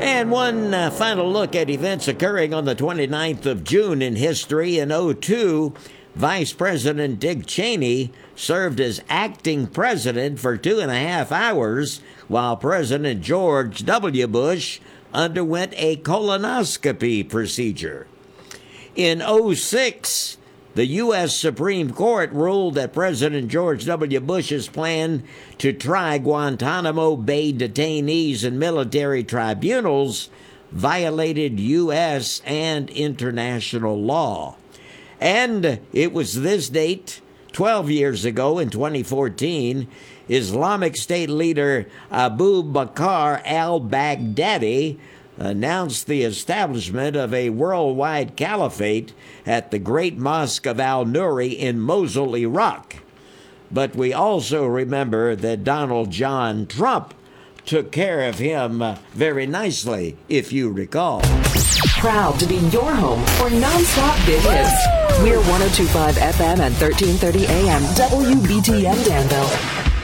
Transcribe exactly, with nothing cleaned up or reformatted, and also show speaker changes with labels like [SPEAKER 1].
[SPEAKER 1] And one uh, final look at events occurring on the twenty-ninth of June in history. In oh two, Vice President Dick Cheney served as acting president for two and a half hours while President George W. Bush underwent a colonoscopy procedure. In oh six, the U S Supreme Court ruled that President George W. Bush's plan to try Guantanamo Bay detainees in military tribunals violated U S and international law. And it was this date, twelve years ago in twenty fourteen, Islamic State leader Abu Bakr al-Baghdadi announced the establishment of a worldwide caliphate at the Great Mosque of Al-Nuri in Mosul, Iraq. But we also remember that Donald John Trump took care of him very nicely, if you recall.
[SPEAKER 2] Proud to be your home for nonstop big hits. We're one oh two point five F M and thirteen thirty A M W B T N Danville.